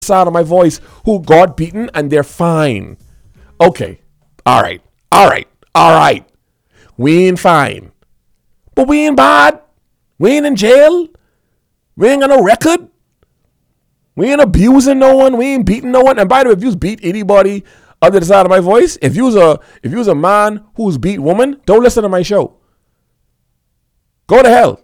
sound of my voice who got beaten and they're fine. Okay. All right. We ain't fine. But we ain't bad. We ain't in jail. We ain't got no record. We ain't abusing no one. We ain't beating no one. And by the way, if you beat anybody under the sound of my voice, if you was a man who's beat woman, don't listen to my show. Go to hell.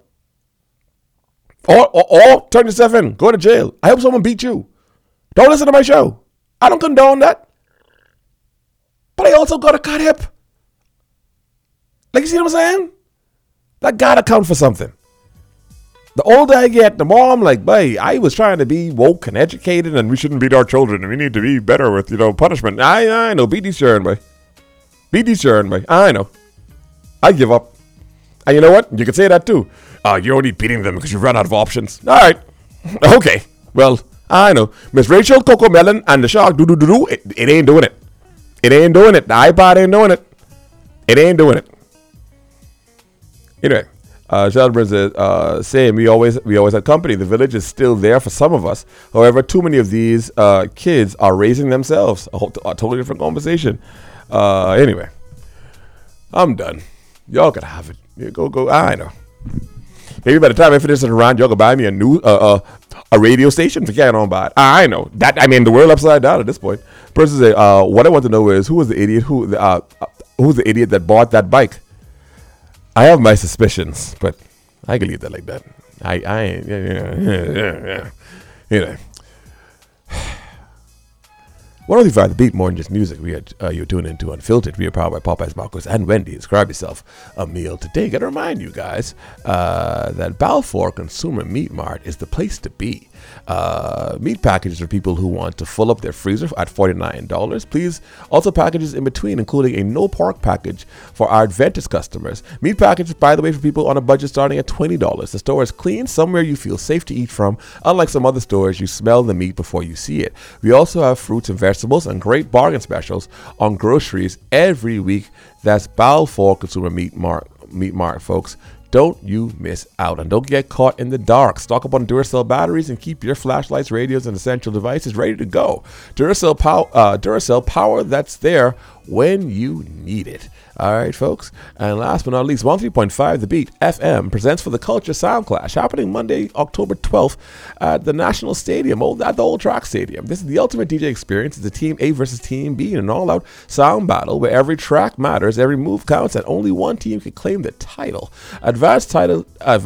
Or turn yourself in. Go to jail. I hope someone beat you. Don't listen to my show. I don't condone that. But I also got a cut hip. Like, you see what I'm saying? That gotta count for something. The older I get, the more I'm like, boy, I was trying to be woke and educated, and we shouldn't beat our children, and we need to be better with, punishment. I know. Beat these children, boy. Beat these children, boy. I know. I give up. And you know what? You can say that too. You're only beating them because you've run out of options. All right. Okay. Well, I know. Miss Rachel, Coco Melon, and the Shark, it ain't doing it. It ain't doing it. The iPod ain't doing it. It ain't doing it. Anyway. Sheldon is saying we always had company. The village is still there for some of us. However, too many of these kids are raising themselves. A totally different conversation. Anyway, I'm done. Y'all can have it. Yeah, go. I know. Maybe by the time I finish this round, y'all can buy me a radio station to get on by it. I know that. I mean, the world upside down at this point. Person say, what I want to know is who was the idiot who's the idiot that bought that bike. I have my suspicions, but I can leave that like that. You know. 105 The Beat, more than just music. You're tuned into Unfiltered. We are powered by Popeyes, Marcos, and Wendy's. Grab yourself a meal today. Gotta remind you guys that Balfour Consumer Meat Mart is the place to be. Meat packages for people who want to fill up their freezer at $49. Please, also packages in between, including a no pork package for our Adventist customers. Meat packages, by the way, for people on a budget starting at $20. The store is clean, somewhere you feel safe to eat from. Unlike some other stores, you smell the meat before you see it. We also have fruits and vegetables and great bargain specials on groceries every week. That's Balfour Consumer Meat Mart, folks. Don't you miss out, and don't get caught in the dark. Stock up on Duracell batteries and keep your flashlights, radios, and essential devices ready to go. Duracell power that's there when you need it. All right, folks. And last but not least, 103.5 The Beat FM presents For the Culture Sound Clash, happening Monday, October 12th at the National Stadium, at the Old Track Stadium. This is the ultimate DJ experience. It's a Team A versus Team B in an all-out sound battle where every track matters, every move counts, and only one team can claim the title. Advanced tickets, is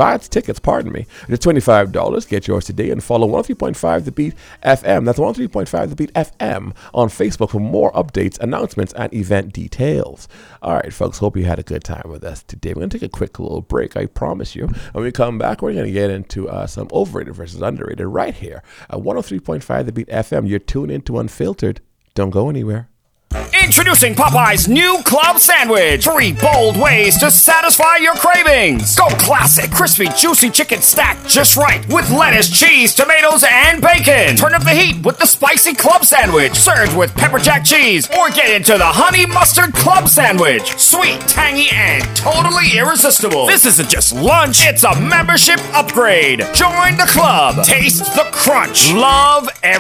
$25. Get yours today and follow 103.5 The Beat FM. That's 103.5 The Beat FM on Facebook for more updates, announcements, and event details. All right, folks, hope you had a good time with us today. We're going to take a quick little break, I promise you. When we come back, we're going to get into some overrated versus underrated right here at 103.5 The Beat FM. You're tuned into Unfiltered. Don't go anywhere. Introducing Popeye's new club sandwich. 3 bold ways to satisfy your cravings. Go classic, crispy, juicy chicken stacked just right with lettuce, cheese, tomatoes, and bacon. Turn up the heat with the spicy club sandwich, served with pepper jack cheese, or get into the honey mustard club sandwich. Sweet, tangy, and totally irresistible. This isn't just lunch, it's a membership upgrade. Join the club. Taste the crunch. Love every